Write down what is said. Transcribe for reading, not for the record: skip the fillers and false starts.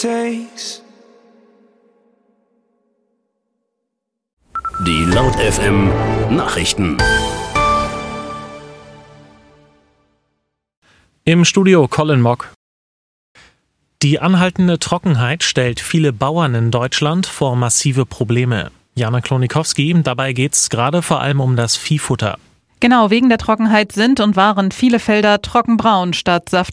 takes. Die Laut FM Nachrichten. Im Studio Colin Mock. Die anhaltende Trockenheit stellt viele Bauern in Deutschland vor massive Probleme. Jana Klonikowski, dabei geht's gerade vor allem um das Viehfutter. Genau, wegen der Trockenheit sind und waren viele Felder trockenbraun statt